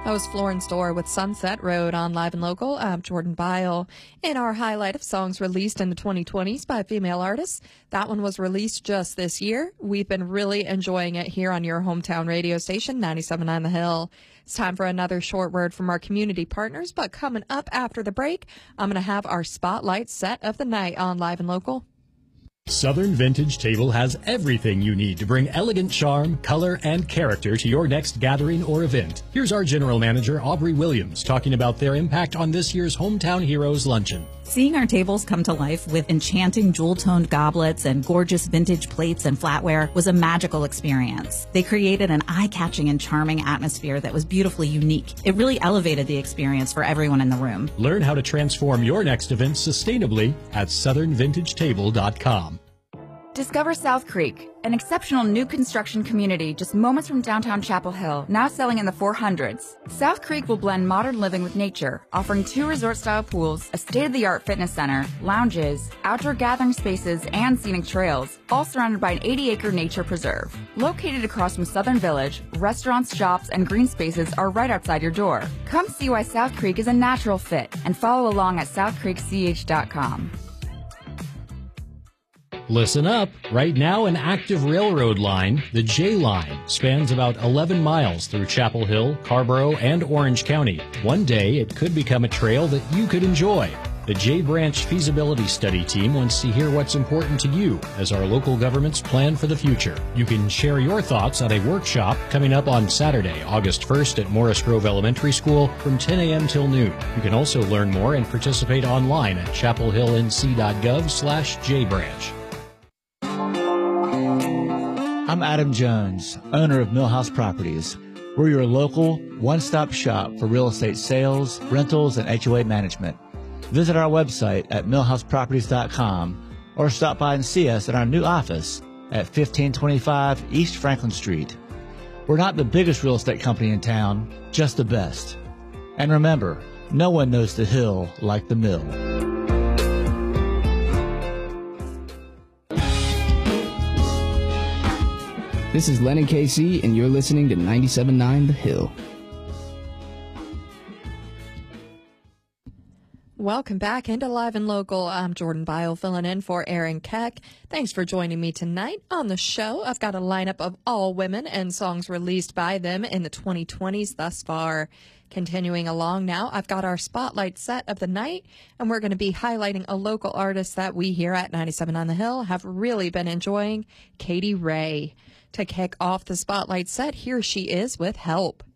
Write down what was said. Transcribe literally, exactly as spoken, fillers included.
That was Florence Dorr with Sunset Road on Live and Local. I'm Jordan Bile. In our highlight of songs released in the twenty twenties by female artists, that one was released just this year. We've been really enjoying it here on your hometown radio station, ninety-seven point nine The Hill. It's time for another short word from our community partners, but coming up after the break, I'm going to have our Spotlight Set of the Night on Live and Local. Southern Vintage Table has everything you need to bring elegant charm, color, and character to your next gathering or event. Here's our General Manager, Aubrey Williams, talking about their impact on this year's Hometown Heroes Luncheon. Seeing our tables come to life with enchanting jewel-toned goblets and gorgeous vintage plates and flatware was a magical experience. They created an eye-catching and charming atmosphere that was beautifully unique. It really elevated the experience for everyone in the room. Learn how to transform your next event sustainably at southern vintage table dot com. Discover South Creek, an exceptional new construction community just moments from downtown Chapel Hill, now selling in the four hundreds. South Creek will blend modern living with nature, offering two resort-style pools, a state-of-the-art fitness center, lounges, outdoor gathering spaces, and scenic trails, all surrounded by an eighty-acre nature preserve. Located across from Southern Village, restaurants, shops, and green spaces are right outside your door. Come see why South Creek is a natural fit and follow along at south creek c h dot com. Listen up. Right now, an active railroad line, the J Line, spans about eleven miles through Chapel Hill, Carrboro, and Orange County. One day, it could become a trail that you could enjoy. The J Branch Feasibility Study team wants to hear what's important to you as our local governments plan for the future. You can share your thoughts at a workshop coming up on Saturday, August first at Morris Grove Elementary School from ten a.m. till noon. You can also learn more and participate online at chapel hill n c dot gov slash j branch. I'm Adam Jones, owner of Millhouse Properties. We're your local one-stop shop for real estate sales, rentals, and H O A management. Visit our website at millhouse properties dot com or stop by and see us at our new office at fifteen twenty-five East Franklin Street. We're not the biggest real estate company in town, just the best. And remember, no one knows the hill like the mill. This is Lennon K C, and you're listening to ninety-seven point nine The Hill. Welcome back into Live and Local. I'm Jordan Bile filling in for Aaron Keck. Thanks for joining me tonight on the show. I've got a lineup of all women and songs released by them in the twenty twenties thus far. Continuing along now, I've got our Spotlight Set of the night, and we're going to be highlighting a local artist that we here at ninety-seven point nine The Hill have really been enjoying, Katie Ray. To kick off the Spotlight Set, here she is with Help.